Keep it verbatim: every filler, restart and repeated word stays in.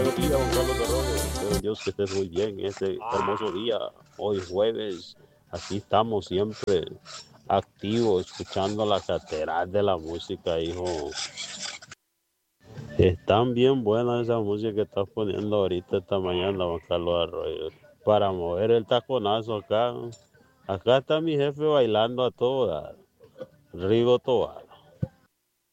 buenos días, Juan Carlos Arroyo. Espero Dios que estés muy bien en este hermoso día. Hoy jueves, aquí estamos siempre activos, escuchando la catedral de la música, hijo. Están bien buenas esa música que estás poniendo ahorita esta mañana, Juan Carlos Arroyo. Para mover el taconazo acá. Acá está mi jefe bailando a todas. Rigo Tobar.